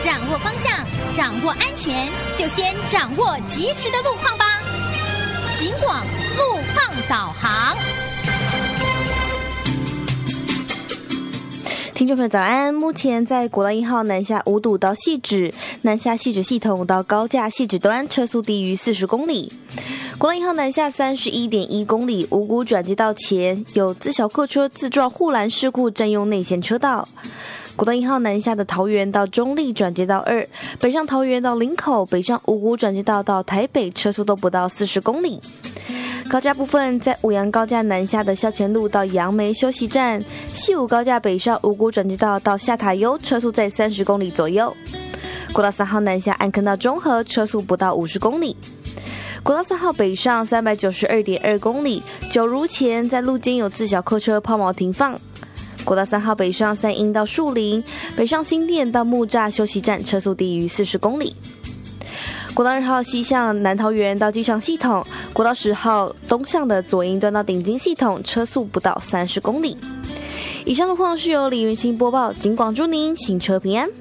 掌握方向，掌握安全，就先掌握及时的路况吧。警广路况导航。 听众朋友早安，目前在国道1号南下五堵到汐止，南下汐止系统到高架汐止端车速低于40公里。国道1号南下31.1公里，五股转接道前有自小客车自撞护栏事故，占用内线车道。国道1号南下的桃园到中坜转接道2，北上桃园到林口，北上五股转接道到台北，车速都不到40公里。高架部分，在五杨高架南下的校前路到杨梅休息站，西武高架北上五股转接道到下塔悠，车速在30公里左右。国道3号南下安坑到中和，车速不到50公里。国道3号北上392.2公里，九如前在路肩有自小客车抛锚停放。国道3号北上三鶯到树林，北上新店到木栅休息站，车速低于40公里。国道2号西向南桃园到机场系统，国道10号东向的左营端到顶金系统，车速不到30公里。以上路况是由李云欣播报，警广祝您行车平安。